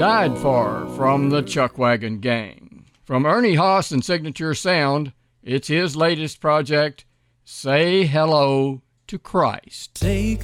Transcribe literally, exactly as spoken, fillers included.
Died For from the Chuckwagon Gang. From Ernie Haas and Signature Sound, it's his latest project, Say Hello to Christ. Say